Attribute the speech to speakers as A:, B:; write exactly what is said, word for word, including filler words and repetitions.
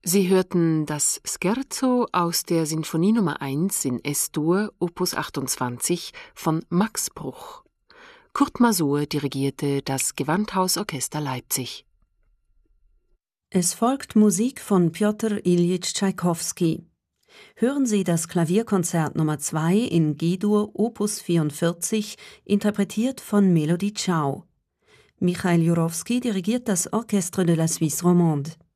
A: Sie hörten das Scherzo aus der Sinfonie Nummer eins in S-Dur, Opus achtundzwanzig von Max Bruch. Kurt Masur dirigierte das Gewandhausorchester Leipzig.
B: Es folgt Musik von Pjotr Iljitsch Tschaikowski. Hören Sie das Klavierkonzert Nummer zwei in G-Dur, Opus vierundvierzig, interpretiert von Melody Chow. Michail Jurowski dirigiert das Orchestre de la Suisse Romande.